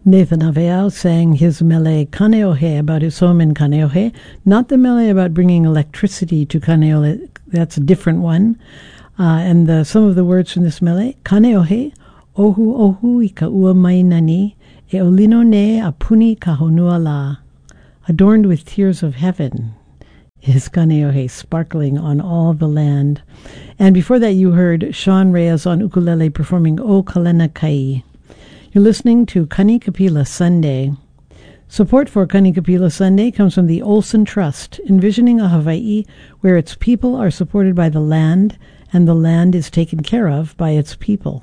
Nathan Aveao sang his mele Kaneohe about his home in Kaneohe, not the mele about bringing electricity to Kaneohe, that's a different one. And some of the words from this mele, Kaneohe, ohu ohu I ka ua mainani, e olino ne apuni ka honua la. Adorned with tears of heaven is Kaneohe, sparkling on all the land. And before that you heard Sean Reyes on ukulele performing O Kalena Kai. You're listening to Kanikapila Sunday. Support for Kanikapila Sunday comes from the Olson Trust, envisioning a Hawaii where its people are supported by the land and the land is taken care of by its people.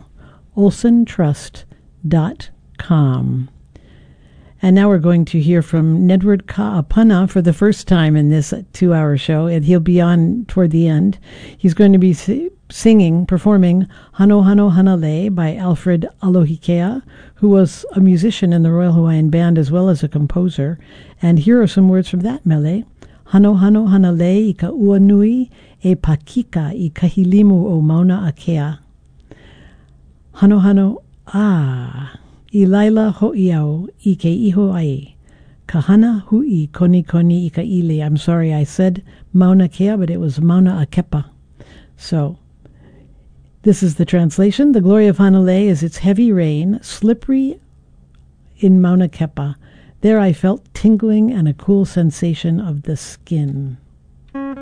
olsontrust.com. And now we're going to hear from Nedward Ka'apana for the first time in this 2-hour show, and he'll be on toward the end. He's going to be performing Hano Hano Hanale by Alfred Alohikea, who was a musician in the Royal Hawaiian Band as well as a composer. And here are some words from that mele. Hano Hano Hanale I ka ua nui e pakika I kahilimu o mauna akea. Hano Hano I laila ho'iau I ke iho ai. Kahana hui koni koni I ka ili. I'm sorry I said Mauna Kea, but it was Mauna Akepa. So, this is the translation. The glory of Hanalei is its heavy rain, slippery in Mauna Kepa. There I felt tingling and a cool sensation of the skin.